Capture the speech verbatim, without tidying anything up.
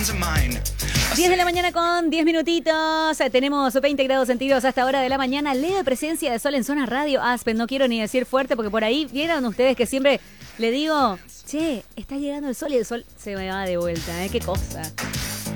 diez de la mañana con diez minutitos. Tenemos veinte grados centígrados hasta hora de la mañana. Leve presencia de sol en zona radio Aspen. No quiero ni decir fuerte porque por ahí vieron ustedes que siempre le digo, che, está llegando el sol y el sol se me va de vuelta. ¿eh? Qué cosa.